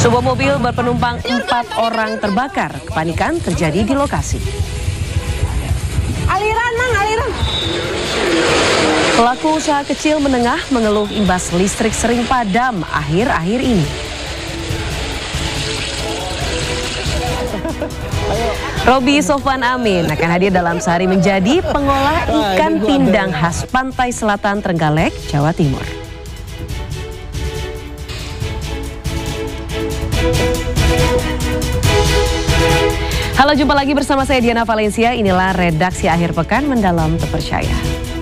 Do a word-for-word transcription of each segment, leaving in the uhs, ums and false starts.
Sebuah mobil berpenumpang empat orang terbakar. Kepanikan terjadi di lokasi. Aliran, Mang, aliran. Pelaku usaha kecil menengah mengeluh imbas listrik sering padam akhir-akhir ini. Robi Sofwan Amin akan hadir dalam sehari menjadi pengolah ikan pindang khas Pantai Selatan Trenggalek, Jawa Timur. Halo, jumpa lagi bersama saya Diana Valencia. Inilah redaksi akhir pekan Mendalam Terpercaya.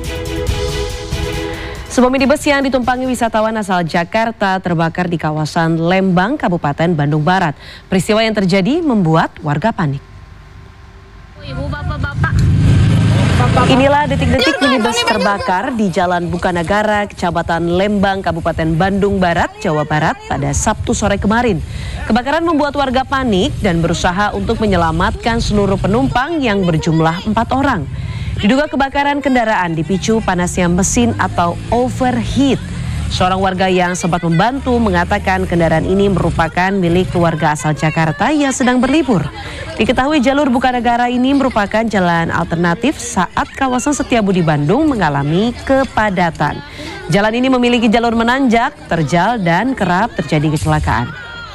Sebuah minibus yang ditumpangi wisatawan asal Jakarta terbakar di kawasan Lembang, Kabupaten Bandung Barat. Peristiwa yang terjadi membuat warga panik. Ibu, bapak-bapak. Inilah detik-detik minibus terbakar di Jalan Bukanagara, Kecamatan Lembang, Kabupaten Bandung Barat, Jawa Barat pada Sabtu sore kemarin. Kebakaran membuat warga panik dan berusaha untuk menyelamatkan seluruh penumpang yang berjumlah empat orang. Diduga kebakaran kendaraan dipicu panasnya mesin atau overheat. Seorang warga yang sempat membantu mengatakan kendaraan ini merupakan milik keluarga asal Jakarta yang sedang berlibur. Diketahui jalur Bukanagara ini merupakan jalan alternatif saat kawasan Setiabudi Bandung mengalami kepadatan. Jalan ini memiliki jalur menanjak, terjal, dan kerap terjadi kecelakaan.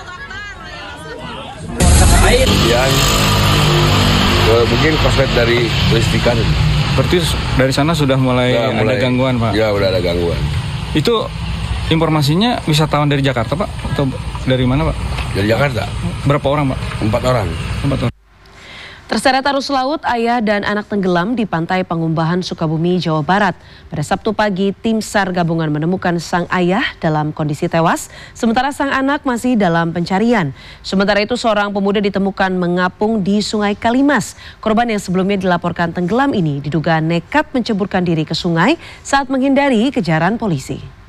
Yang uh, mungkin koslet dari listrikan. Berarti dari sana sudah mulai, Sudah mulai ada gangguan, Pak? Ya, udah ada gangguan. Itu informasinya wisatawan dari Jakarta, Pak? Atau dari mana, Pak? Dari Jakarta. Berapa orang, Pak? Empat orang. Empat orang. Terseret arus laut, ayah dan anak tenggelam di Pantai Pangumbahan, Sukabumi, Jawa Barat. Pada Sabtu pagi, tim SAR gabungan menemukan sang ayah dalam kondisi tewas, sementara sang anak masih dalam pencarian. Sementara itu, seorang pemuda ditemukan mengapung di Sungai Kalimas. Korban yang sebelumnya dilaporkan tenggelam ini diduga nekat menceburkan diri ke sungai saat menghindari kejaran polisi.